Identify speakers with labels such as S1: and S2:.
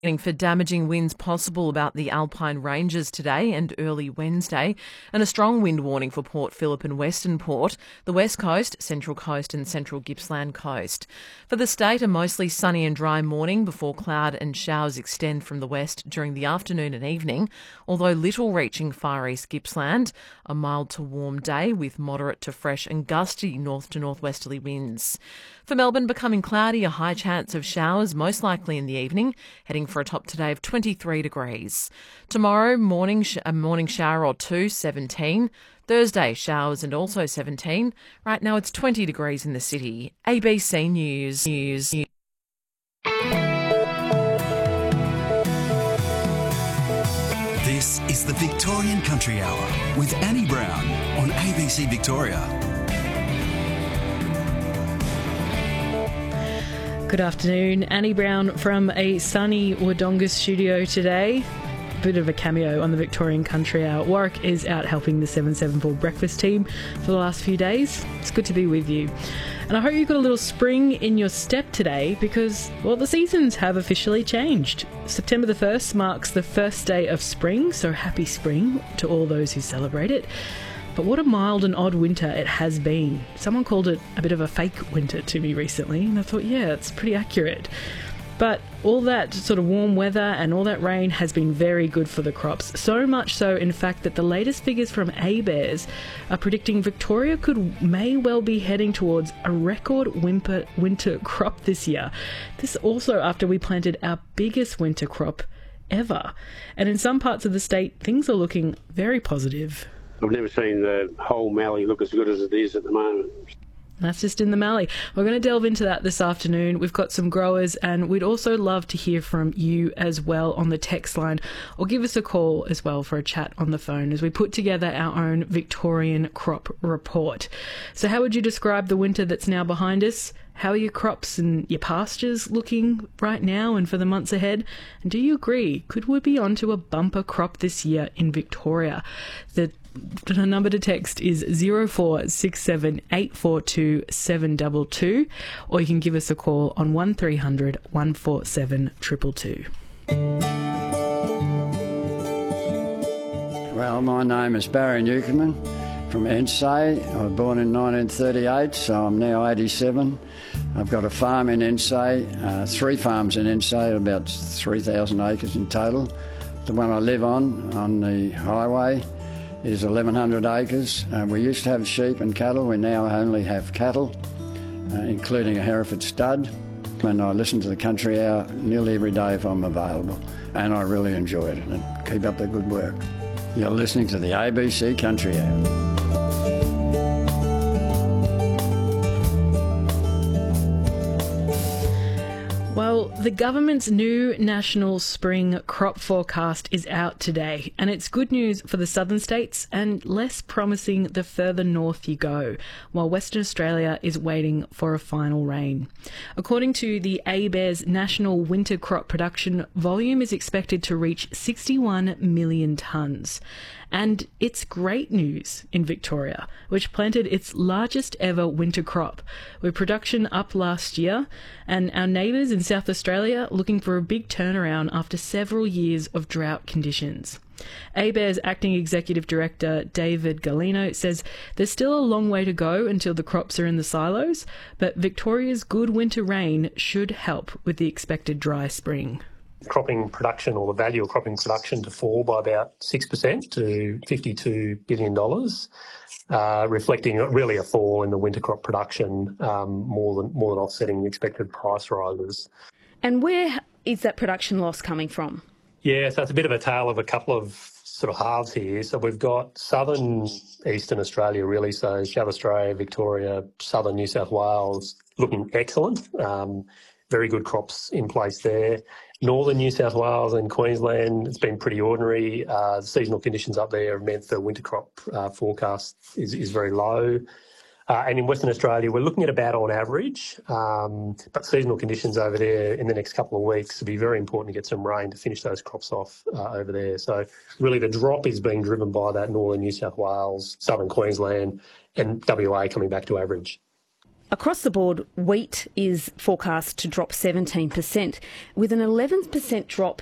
S1: For damaging winds possible about the Alpine Ranges today and early Wednesday, and a strong wind warning for Port Phillip and Western Port, the West Coast, Central Coast and Central Gippsland Coast. For the state, a mostly sunny and dry morning before cloud and showers extend from the west during the afternoon and evening, although little reaching far east Gippsland. A mild to warm day with moderate to fresh and gusty north to northwesterly winds. For Melbourne, becoming cloudy, a high chance of showers, most likely in the evening, heading for a top today of 23 degrees. Tomorrow, a morning shower or two, 17. Thursday, showers and also 17. Right now it's 20 degrees in the city. ABC News.
S2: This is the Victorian Country Hour with Annie Brown on ABC Victoria.
S3: Good afternoon, Annie Brown from a sunny Wodonga studio today. Bit of a cameo on the Victorian Country Hour. Warwick is out helping the 774 breakfast team for the last few days. It's good to be with you. And I hope you've got a little spring in your step today because, well, the seasons have officially changed. September the 1st marks the first day of spring, so happy spring to all those who celebrate it. But what a mild and odd winter it has been. Someone called it a bit of a fake winter to me recently, and I thought, yeah, it's pretty accurate. But all that sort of warm weather and all that rain has been very good for the crops. So much so, in fact, that the latest figures from ABARES are predicting Victoria may well be heading towards a record winter crop this year. This also after we planted our biggest winter crop ever. And in some parts of the state, things are looking very positive.
S4: I've never seen the whole Mallee look as good as it is at the moment.
S3: That's just in the Mallee. We're going to delve into that this afternoon. We've got some growers and we'd also love to hear from you as well on the text line, or give us a call as well for a chat on the phone as we put together our own Victorian crop report. So how would you describe the winter that's now behind us? How are your crops and your pastures looking right now and for the months ahead? And do you agree? Could we be onto a bumper crop this year in Victoria? The number to text is 0467 842 722, or you can give us a call on 1300 147 222.
S5: Well, my name is Barry Newcomen from Ensay. I was born in 1938, so I'm now 87. I've got a farm in Ensay, 3 farms in Ensay, about 3,000 acres in total. The one I live on the highway, is 1,100 acres. We used to have sheep and cattle. We now only have cattle, including a Hereford stud. And I listen to the Country Hour nearly every day if I'm available. And I really enjoy it. And keep up the good work. You're listening to the ABC Country Hour.
S3: Well, the government's new national spring crop forecast is out today, and it's good news for the southern states and less promising the further north you go, while Western Australia is waiting for a final rain. According to the ABARES, national winter crop production volume is expected to reach 61 million tonnes. And it's great news in Victoria, which planted its largest ever winter crop, with production up last year, and our neighbours in South Australia looking for a big turnaround after several years of drought conditions. ABARES Acting Executive Director David Galino says there's still a long way to go until the crops are in the silos, but Victoria's good winter rain should help with the expected dry spring.
S6: Cropping production, or the value of cropping production, to fall by about 6% to $52 billion, reflecting really a fall in the winter crop production, more than offsetting the expected price rises.
S7: And where is that production loss coming from?
S6: Yeah, so it's a bit of a tale of a couple of sort of halves here. So we've got southern eastern Australia, really, so South Australia, Victoria, southern New South Wales, looking excellent. Very good crops in place there. Northern New South Wales and Queensland, it's been pretty ordinary. The seasonal conditions up there have meant the winter crop forecast is very low. And in Western Australia, we're looking at about on average, but seasonal conditions over there in the next couple of weeks will be very important to get some rain to finish those crops off over there. So really the drop is being driven by that northern New South Wales, southern Queensland and WA coming back to average.
S7: Across the board, wheat is forecast to drop 17%, with an 11% drop